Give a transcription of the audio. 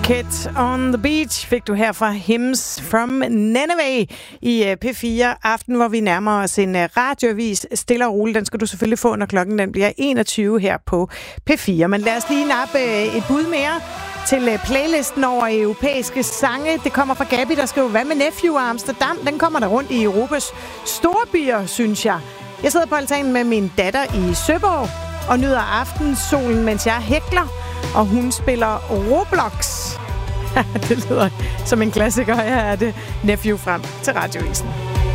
Kid on the Beach fik du her fra Hymns from Nineveh i P4 Aften, hvor vi nærmer os en radioavis stille og roligt. Den skal du selvfølgelig få, når klokken den bliver 21 her på P4. Men lad os lige nappe et bud mere til playlisten over europæiske sange. Det kommer fra Gabi, der skriver, hvad med Nephew og Amsterdam? Den kommer der rundt i Europas storbyer, synes jeg. Jeg sidder på altanen med min datter i Søborg og nyder aftensolen, mens jeg hækler, og hun spiller Roblox. Det lyder som en klassiker. Her er det Nephew frem til Radioavisen.